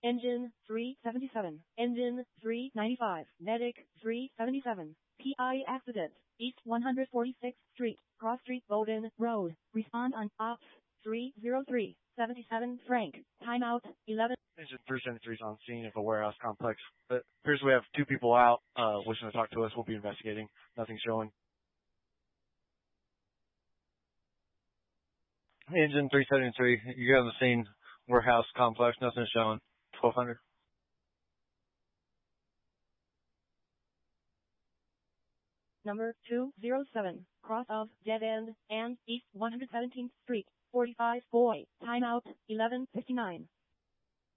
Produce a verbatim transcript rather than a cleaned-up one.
Engine three seventy-seven. Engine three ninety-five. Medic three seventy-seven. P I accident. East one hundred forty-sixth Street. Cross Street Bowden Road. Respond on Ops three oh three. seventy-seven Frank. Timeout eleven. Engine three seventy-three is on scene of a warehouse complex. But appears we have two people out, uh, wishing to talk to us. We'll be investigating. Nothing showing. Engine three seventy-three, you have the scene, warehouse complex, nothing showing. twelve hundred. Number two oh seven, cross of Dead End and East one hundred seventeenth Street, forty-five Boy, timeout eleven fifty-nine.